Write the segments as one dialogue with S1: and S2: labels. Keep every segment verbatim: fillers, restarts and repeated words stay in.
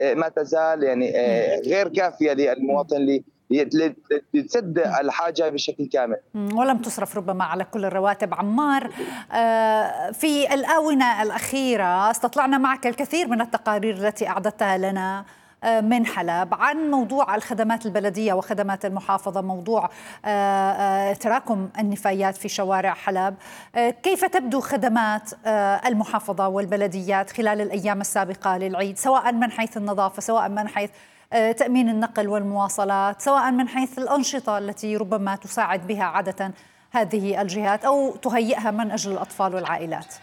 S1: ما تزال يعني غير كافية للمواطن لتسد الحاجة بشكل كامل.
S2: ولم تصرف ربما على كل الرواتب. عمار، في الآونة الأخيرة استطلعنا معك الكثير من التقارير التي أعددتها لنا من حلب عن موضوع الخدمات البلدية وخدمات المحافظة، موضوع تراكم النفايات في شوارع حلب. كيف تبدو خدمات المحافظة والبلديات خلال الأيام السابقة للعيد، سواء من حيث النظافة، سواء من حيث تأمين النقل والمواصلات، سواء من حيث الأنشطة التي ربما تساعد بها عادة هذه الجهات أو تهيئها من أجل الأطفال والعائلات؟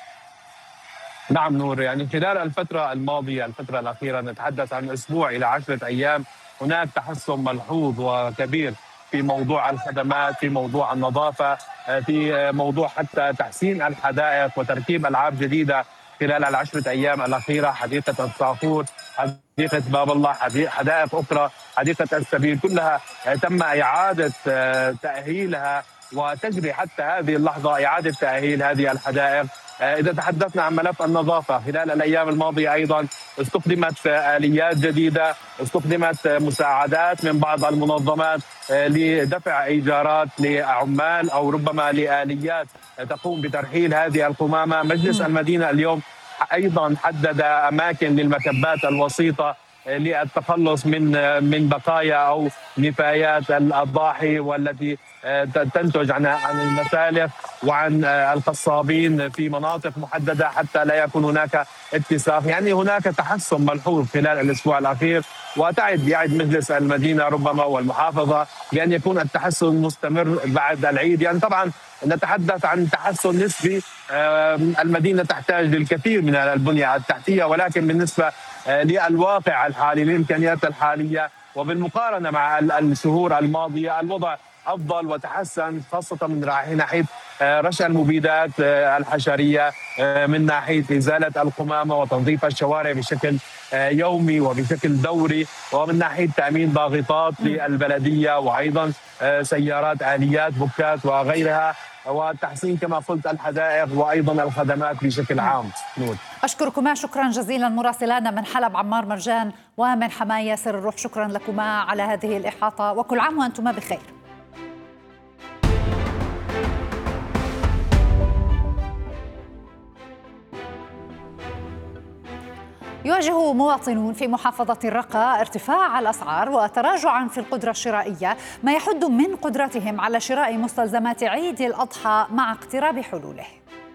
S3: نعم نور، يعني خلال الفترة الماضية الفترة الأخيرة نتحدث عن أسبوع إلى عشرة أيام هناك تحسن ملحوظ وكبير في موضوع الخدمات، في موضوع النظافة، في موضوع حتى تحسين الحدائق وتركيب ألعاب جديدة خلال العشرة أيام الأخيرة. حديقة الصافور، حديقة باب الله، حدائق أخرى، حديقة السبيل، كلها تم إعادة تأهيلها وتجري حتى هذه اللحظة إعادة تأهيل هذه الحدائق. إذا تحدثنا عن ملف النظافة خلال الأيام الماضية أيضا استخدمت آليات جديدة، استخدمت مساعدات من بعض المنظمات لدفع إيجارات لعمال أو ربما لآليات تقوم بترحيل هذه القمامة. مجلس المدينة اليوم أيضا حدد أماكن للمكبات الوسيطة للتخلص من من بقايا أو نفايات الأضاحي والتي تنتج عن عن المسالخ وعن القصابين في مناطق محددة حتى لا يكون هناك اتساق. يعني هناك تحسن ملحوظ خلال الأسبوع الأخير، وتعد يعد مجلس المدينة ربما والمحافظة بأن يكون التحسن مستمر بعد العيد. يعني طبعا نتحدث عن تحسن نسبي، المدينة تحتاج للكثير من البنية التحتية، ولكن بالنسبة للواقع الحالي الإمكانيات الحالية وبالمقارنة مع الشهور الماضية الوضع أفضل وتحسن، خاصة من ناحية رش المبيدات الحشرية، من ناحية إزالة القمامة وتنظيف الشوارع بشكل يومي وبشكل دوري، ومن ناحية تأمين ضاغطات للبلدية وأيضا سيارات آليات بوكات وغيرها، وتحسين كما قلت الحدائق وأيضا الخدمات بشكل عام. نور،
S2: أشكركما شكرا جزيلا مراسلانا من حلب عمار مرجان ومن حماية سر الروح، شكرا لكما على هذه الإحاطة، وكل عام وأنتما بخير. يواجه مواطنون في محافظة الرقة ارتفاع الأسعار وتراجعا في القدرة الشرائية، ما يحد من قدرتهم على شراء مستلزمات عيد الأضحى مع اقتراب حلوله.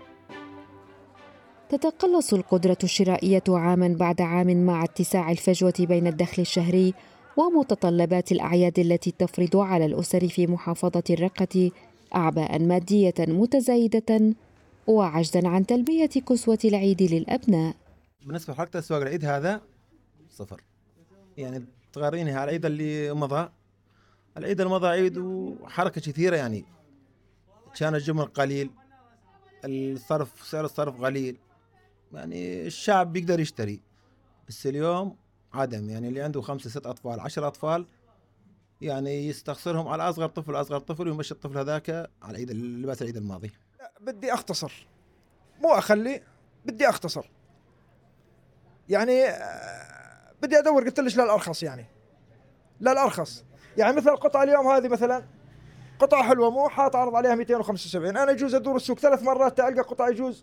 S4: تتقلص القدرة الشرائية عاما بعد عام مع اتساع الفجوة بين الدخل الشهري ومتطلبات الأعياد التي تفرض على الأسر في محافظة الرقة أعباء مادية متزايدة وعجزا عن تلبية كسوة العيد للأبناء.
S5: بالنسبة لحركة أسواق العيد هذا صفر، يعني تقارنها على العيد اللي مضى. العيد المضى عيد وحركة كثيرة، يعني كان الجمل قليل، الصرف سعر الصرف قليل، يعني الشعب بيقدر يشتري. بس اليوم عدم، يعني اللي عنده خمسة ست أطفال عشر أطفال يعني يستخسرهم على أصغر طفل أصغر طفل ويمشي الطفل هذاك على العيد لباس العيد الماضي.
S6: بدي أختصر مو أخلي، بدي أختصر، يعني بدي أدور، قلت ليش لا الأرخص، يعني لا الأرخص. يعني مثل القطعة اليوم هذه مثلا قطعة حلوة مو حاط عرض عليها مئتين وخمسة وسبعين، أنا يجوز أدور السوق ثلاث مرات ألقى قطعة يجوز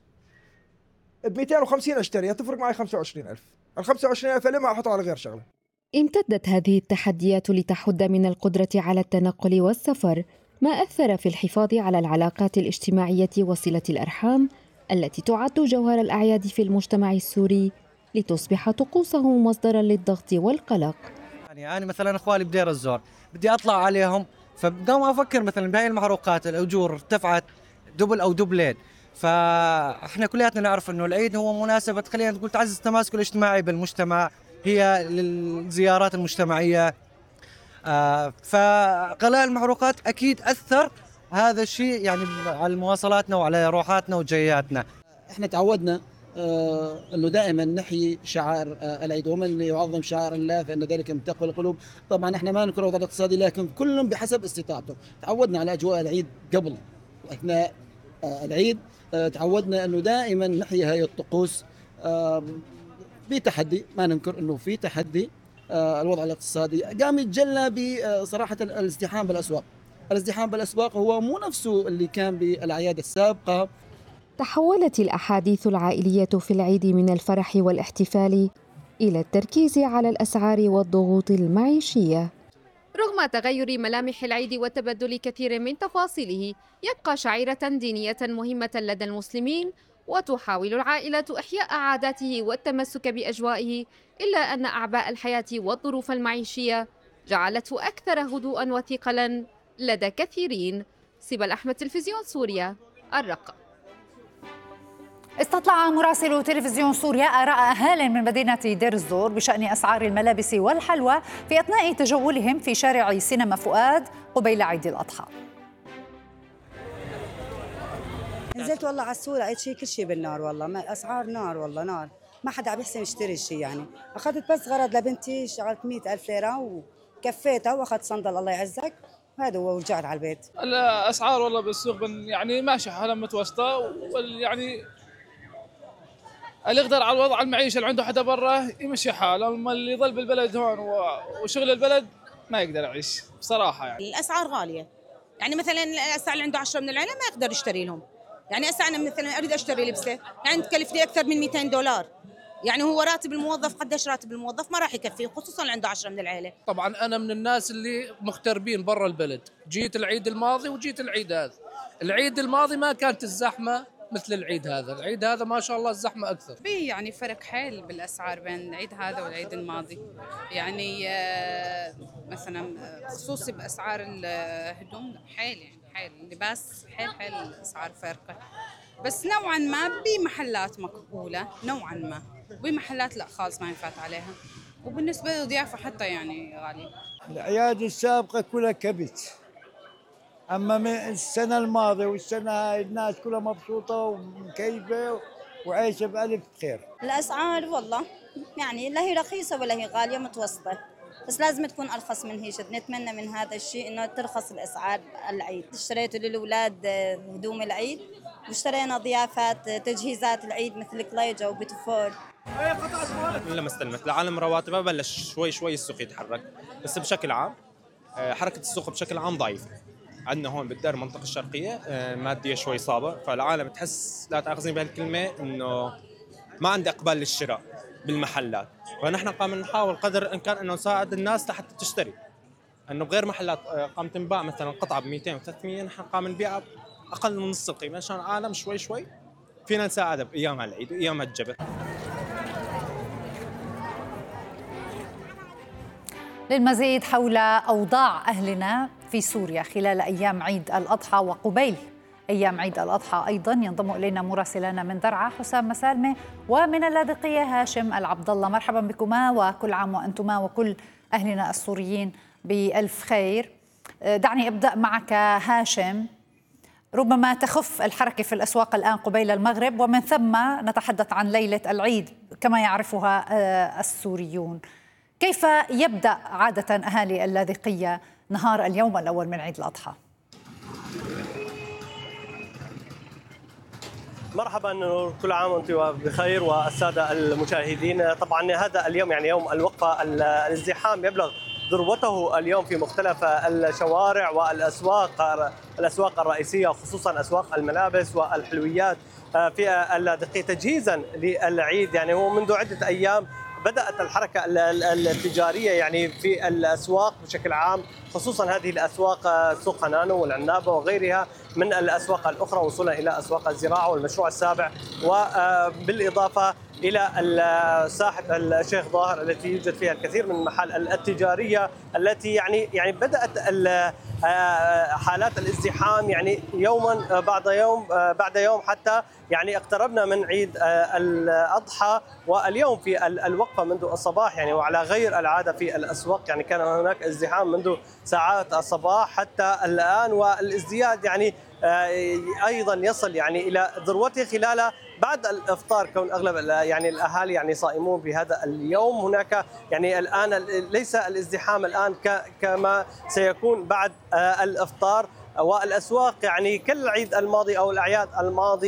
S6: ب مئتين وخمسين أشتريها، تفرق معي خمسة وعشرين ألف. ال خمسة وعشرين ألف لما أحطها على غير شغلة.
S4: امتدت هذه التحديات لتحد من القدرة على التنقل والسفر، ما أثر في الحفاظ على العلاقات الاجتماعية وصلة الأرحام التي تعد جوهر الأعياد في المجتمع السوري، لتصبح طقوسه مصدرا للضغط والقلق.
S7: يعني أنا مثلا أخوالي بدير الزور بدي أطلع عليهم، فبقوم أفكر مثلا بهاي المحروقات الأجور ارتفعت دبل أو دبلين، فإحنا كلياتنا نعرف إنه العيد هو مناسبة خلينا نقول تعزز التماسك الاجتماعي بالمجتمع، هي للزيارات المجتمعية. آه فغلاء المحروقات أكيد أثر هذا الشيء يعني على مواصلاتنا وعلى روحاتنا وجياتنا.
S8: إحنا تعودنا آه أنه دائما نحيي شعائر آه العيد، ومن يعظم شعائر الله فإن ذلك من تقوى القلوب. طبعا إحنا ما نكره الوضع الاقتصادي، لكن كلهم بحسب استطاعته. تعودنا على أجواء العيد قبل وأثناء آه العيد، آه تعودنا أنه دائما نحيي هاي الطقوس. آه في تحدي، ما ننكر انه في تحدي. آه الوضع الاقتصادي قام يتجلى بصراحه الازدحام بالاسواق. الازدحام بالاسواق هو مو نفسه اللي كان بالاعياد السابقه.
S4: تحولت الأحاديث العائلية في العيد من الفرح والاحتفال إلى التركيز على الأسعار والضغوط المعيشية.
S9: رغم تغير ملامح العيد وتبدل كثير من تفاصيله، يبقى شعيرة دينية مهمة لدى المسلمين، وتحاول العائلة إحياء عاداته والتمسك بأجوائه، إلا أن أعباء الحياة والظروف المعيشية جعلته أكثر هدوءا وثقلا لدى كثيرين. سبل أحمد، تلفزيون سوريا، الرقة.
S2: استطلع مراسل تلفزيون سوريا آراء أهال من مدينة دير الزور بشأن أسعار الملابس والحلوى في أثناء تجولهم في شارع سينما فؤاد قبيل عيد الأضحى.
S10: نزلت والله على السوق لقيت شيء كل شيء بالنار، والله ما الأسعار نار، والله نار، ما حدا عم يحسن يشتري شيء. يعني أخذت بس غرض لبنتي، شغلت مئة ألف ليرة وكفيتها وأخذت صندل الله يعزك، هذا هو، ورجعت على البيت.
S11: الأسعار والله بالسوق يعني ماشي حالها متوسطة، يعني اللي يقدر على الوضع المعيشة اللي عنده حدا برا يمشي حاله، اما اللي يظل بالبلد هون وشغل البلد ما يقدر يعيش بصراحة. يعني
S12: الأسعار غالية، يعني مثلا الأسعار اللي عنده عشرة من العيلة ما يقدر يشتري لهم. يعني هسه أنا مثلا أريد أشتري لبسة يعني تكلفني أكثر من مئتين دولار، يعني هو راتب الموظف قديش راتب الموظف ما راح يكفيه، خصوصا اللي عنده عشرة من العيلة.
S11: طبعا أنا من الناس اللي مغتربين برا البلد، جيت العيد الماضي وجيت العيد هذا. العيد الماضي ما كانت الزحمة مثل العيد هذا، العيد هذا ما شاء الله الزحمة أكثر.
S13: في يعني فرق حيل بالأسعار بين العيد هذا والعيد الماضي، يعني مثلا خصوصي بأسعار الهدوم حيل، يعني حيل اللباس حيل حيل الأسعار فارقة، بس نوعا ما بمحلات مقبولة، نوعا ما بمحلات لا خالص ما ينفات عليها، وبالنسبة للضيافة حتى يعني غالية.
S14: الأعياد السابقة كلها كبت، أما من السنة الماضية والسنة هاي الناس كلها مبسوطة ومكيفة وعايشة بألف خير.
S15: الأسعار والله يعني لا هي رخيصة ولا هي غالية، متوسطة، بس لازم تكون أرخص من هيك. نتمنى من هذا الشيء إنه ترخص الأسعار. العيد اشتريت للأولاد هدوم العيد، واشترينا ضيافات تجهيزات العيد مثل كليجة وبيتفور.
S16: لما استلمت العالم رواتبها بلش شوي شوي السوق يتحرك، بس بشكل عام حركة السوق بشكل عام ضعيفة. عندنا هون بالدار المنطقة الشرقية مادية شوي صعبة، فالعالم تحس لا تأخذني بهالكلمة إنه ما عندي إقبال للشراء بالمحلات، فنحن قام نحاول قدر الإمكان إنه نساعد الناس لحتى تشتري، إنه بغير محلات قام تنباع مثلا قطعة ب مئتين وثلاثمئة نحن قام نبيعها أقل من نص القيمة عشان العالم شوي شوي فينا نساعدها بأيام العيد وأيام الجبر.
S2: للمزيد حول أوضاع أهلنا في سوريا خلال أيام عيد الأضحى وقبيل أيام عيد الأضحى أيضا ينضم إلينا مراسلنا من درعا حسام مسالمة، ومن اللاذقية هاشم العبد الله. مرحبا بكما وكل عام وأنتما وكل أهلنا السوريين بألف خير. دعني أبدأ معك هاشم. ربما تخف الحركة في الأسواق الآن قبيل المغرب، ومن ثم نتحدث عن ليلة العيد كما يعرفها السوريون. كيف يبدأ عادة أهالي اللاذقية نهار اليوم الأول من عيد الأضحى؟
S17: مرحبا، كل عام وانتم بخير والسادة المشاهدين. طبعا هذا اليوم يعني يوم الوقفة، الازدحام يبلغ ذروته اليوم في مختلف الشوارع والأسواق الأسواق الرئيسية، خصوصا أسواق الملابس والحلويات في اللاذقية تجهيزا للعيد. يعني هو منذ عدة أيام بدأت الحركة التجارية يعني في الأسواق بشكل عام، خصوصا هذه الأسواق سوق حنانو والعنابة وغيرها من الأسواق الأخرى، وصولا إلى أسواق الزراعة والمشروع السابع، وبالإضافة إلى ساحة الشيخ ظاهر التي يوجد فيها الكثير من المحال التجارية التي يعني يعني بدأت حالات الازدحام يعني يوما بعد يوم بعد يوم، حتى يعني اقتربنا من عيد الأضحى، واليوم في الوقفة منذ الصباح يعني وعلى غير العادة في الأسواق. يعني كان هناك ازدحام منذ ساعات الصباح حتى الآن، والازدياد يعني أيضا يصل يعني إلى ذروته خلال بعد الافطار، كون اغلب يعني الاهالي يعني صائمون بهذا اليوم. هناك يعني الان ليس الازدحام الان كما سيكون بعد الافطار، والاسواق يعني كالعيد الماضي او الاعياد الماضيه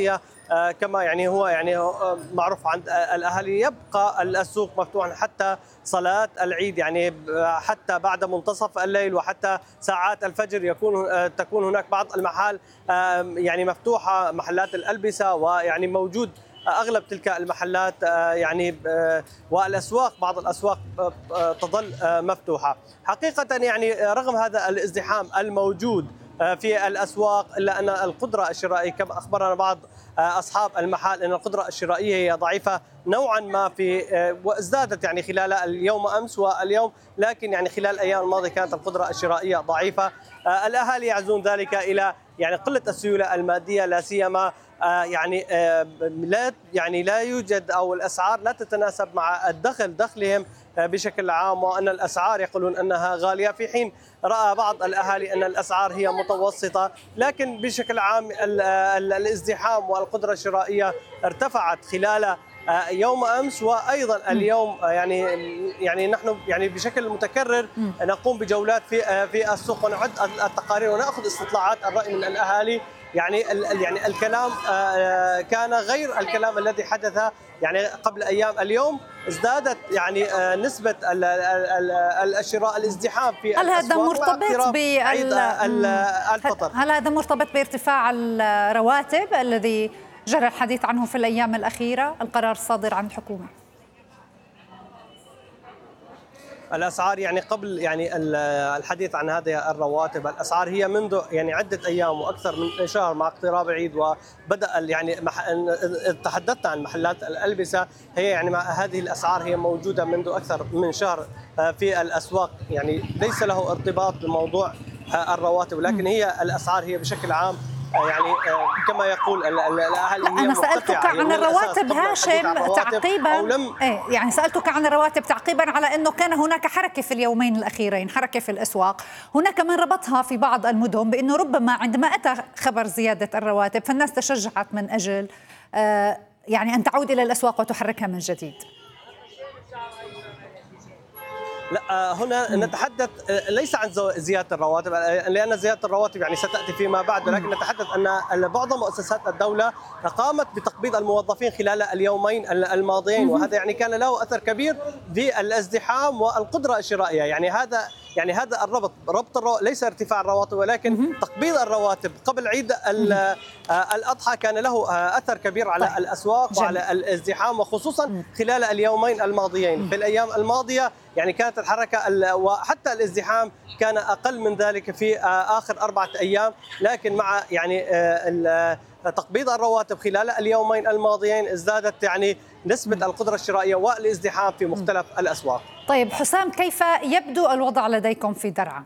S17: كما يعني هو يعني معروف عند الأهالي يبقى السوق مفتوحا حتى صلاة العيد، يعني حتى بعد منتصف الليل وحتى ساعات الفجر يكون تكون هناك بعض المحال يعني مفتوحة، محلات الألبسة، ويعني موجود أغلب تلك المحلات يعني والأسواق، بعض الأسواق تظل مفتوحة. حقيقة يعني رغم هذا الازدحام الموجود في الأسواق إلا أن القدرة الشرائية كما أخبرنا بعض أصحاب المحال أن القدرة الشرائية هي ضعيفة نوعا ما في وازدادت يعني خلال اليوم أمس واليوم، لكن يعني خلال الأيام الماضية كانت القدرة الشرائية ضعيفة. الأهالي يعزون ذلك إلى يعني قلة السيولة المادية، لا سيما يعني لا يعني لا يوجد أو الأسعار لا تتناسب مع الدخل دخلهم بشكل عام، وأن الأسعار يقولون أنها غالية، في حين رأى بعض الأهالي أن الأسعار هي متوسطة. لكن بشكل عام الازدحام والقدرة الشرائية ارتفعت خلال يوم أمس وأيضا اليوم. يعني يعني نحن يعني بشكل متكرر نقوم بجولات في في السوق ونعد التقارير ونأخذ استطلاعات الرأي من الأهالي. يعني يعني الكلام كان غير الكلام الذي حدث يعني قبل أيام. اليوم ازدادت يعني نسبة الشراء، الازدحام في
S2: هل هذا مرتبط
S17: بعيد الفطر؟
S2: هل هذا مرتبط بارتفاع الرواتب الذي جرى الحديث عنه في الأيام الأخيرة، القرار الصادر عن الحكومة؟
S17: الأسعار يعني قبل يعني الحديث عن هذه الرواتب، الأسعار هي منذ يعني عدة أيام وأكثر من شهر مع اقتراب العيد وبدأ يعني تحدثت عن محلات الألبسة، هي يعني مع هذه الأسعار هي موجودة منذ أكثر من شهر في الأسواق، يعني ليس له ارتباط بموضوع الرواتب، لكن هي الأسعار هي بشكل عام يعني كما يقول الأهالي.
S2: أنا سألتك عن الرواتب هاشم تعقيبا، إيه يعني سألتك عن الرواتب تعقيبا على أنه كان هناك حركة في اليومين الأخيرين، حركة في الأسواق، هناك من ربطها في بعض المدن بأنه ربما عندما أتى خبر زيادة الرواتب فالناس تشجعت من أجل آه يعني أن تعود إلى الأسواق وتحركها من جديد.
S17: لا، هنا نتحدث ليس عن زيادة الرواتب، لأن زيادة الرواتب يعني ستأتي فيما بعد، ولكن نتحدث أن بعض مؤسسات الدولة قامت بتقبيض الموظفين خلال اليومين الماضيين، وهذا يعني كان له أثر كبير في الازدحام والقدرة الشرائية. يعني هذا يعني هذا الربط، ربط الرو... ليس ارتفاع الرواتب ولكن تقبيض الرواتب قبل عيد الأضحى كان له أثر كبير على طيب. الأسواق جميل. وعلى الازدحام، وخصوصا خلال اليومين الماضيين. في الأيام الماضية يعني كانت الحركة ال... وحتى الازدحام كان أقل من ذلك في آخر أربعة أيام، لكن مع يعني ال... تقبيض الرواتب خلال اليومين الماضيين ازدادت يعني نسبة القدرة الشرائية والازدحام في مختلف الأسواق.
S2: طيب حسام، كيف يبدو الوضع لديكم في درعا؟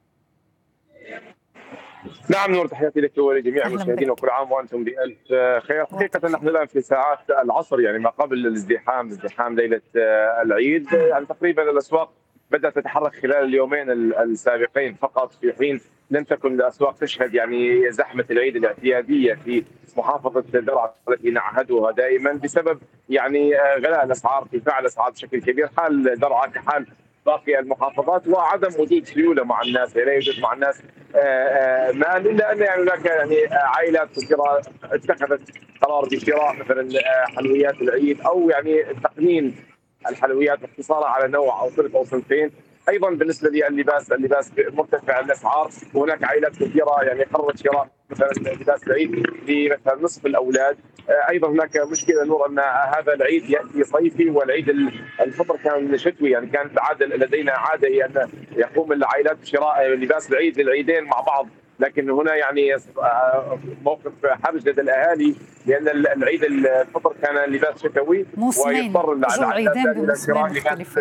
S18: نعم نور، تحياتي لك ولجميع المشاهدين وكل عام وانتم بألف خير. حقيقة نحن الآن في ساعات العصر، يعني ما قبل الازدحام، ازدحام ليلة العيد، يعني تقريبا الأسواق بدأت تتحرك خلال اليومين السابقين فقط، في حين لم تكن الأسواق تشهد يعني زحمة العيد الاعتيادية في محافظة درعا التي نعهدها دائما بسبب يعني غلاء الأسعار، ارتفاع الأسعار بشكل كبير. حال درعا كحال باقي المحافظات وعدم وجود سيولة مع الناس، لا يوجد مع الناس مال، إلا أن يعني هناك يعني عائلات كثيرة اتخذت قرار بشراء مثلا حلويات العيد أو يعني تقنين الحلويات باختصارها على نوع أو صنف أو صنفين. ايضا بالنسبه لللباس، اللباس مرتفع الاسعار، وهناك عائلات كثيره يعني قررت شراء مثلا لباس العيد لمثلا نصف الاولاد. ايضا هناك مشكله نور ان هذا العيد ياتي صيفي والعيد الفطر كان شتوي، يعني كانت عاده لدينا عاده هي ان يقوم العائلات بشراء لباس العيد للعيدين مع بعض، لكن هنا يعني موقف حرج لدى الاهالي لان العيد الفطر كان لباس شتوي ويضطر العائلات الى شراء لباس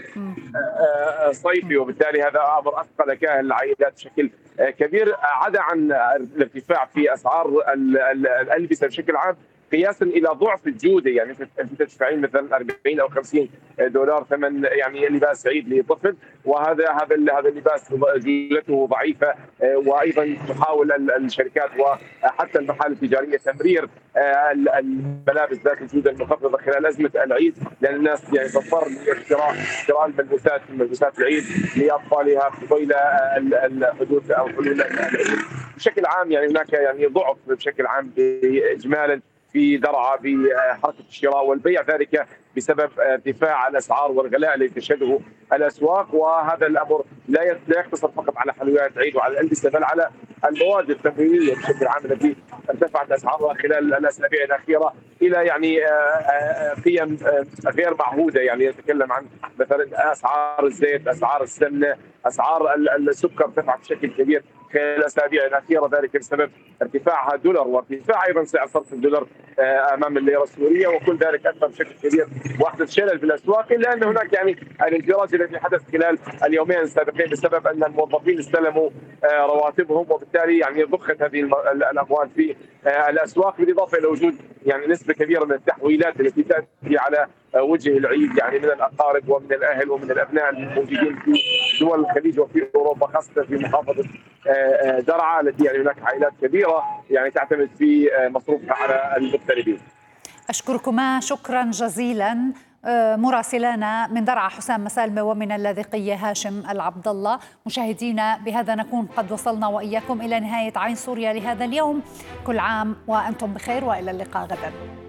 S18: صيفي، وبالتالي هذا امر اثقل كاهل العائلات بشكل كبير، عدا عن الارتفاع في اسعار الالبسه بشكل عام قياسا الى ضعف الجوده. يعني انت تدفعين مثلا أربعين او خمسين دولار ثمن يعني لباس عيد لطفل، وهذا هذا هذا اللباس جودته ضعيفه، وايضا تحاول الشركات وحتى المحال التجاريه تمرير الملابس ذات الجوده المخفضه خلال ازمه العيد، لان الناس يعني تضطر لشراء شراء الملبوسات ملبوسات العيد لاطفالها قبيل الحدوث او حلول العيد. بشكل عام يعني هناك يعني ضعف بشكل عام اجمالا في درعا بحركه الشراء والبيع، ذلك بسبب ارتفاع الاسعار والغلاء الذي تشهده الاسواق. وهذا الامر لا يقتصر فقط على حلويات العيد وعلى الالبسه، بل على المواد التموينيه بشكل عام التي ارتفعت اسعارها خلال الاسابيع الاخيره الى يعني قيم غير معهوده. يعني نتكلم عن مثلا اسعار الزيت، اسعار السمنه، اسعار السكر ارتفعت بشكل كبير خلال الاسابيع الاخيره، ذلك بسبب ارتفاعها الدولار وارتفاع ايضا سعر صرف الدولار امام الليره السوريه، وكل ذلك اثر بشكل كبير واحدث شلل في الاسواق. الا ان هناك يعني الانفراج الذي حدث خلال اليومين السابقين بسبب ان الموظفين استلموا رواتبهم، وبالتالي يعني ضخت هذه الاموال في الاسواق، بالاضافه الى وجود يعني نسبه كبيره من التحويلات التي تاتي على وجه العيد، يعني من الاقارب ومن الاهل ومن الابناء الموجودين في دول الخليج وفي اوروبا، خاصه في محافظه درعا التي يعني هناك عائلات كبيره يعني تعتمد في مصروفها على المغتربين.
S2: أشكركما شكرا جزيلا مراسلانا من درعا حسام مسالمة ومن اللاذقية هاشم العبد الله. مشاهدينا بهذا نكون قد وصلنا وإياكم إلى نهاية عين سوريا لهذا اليوم. كل عام وأنتم بخير وإلى اللقاء غدا.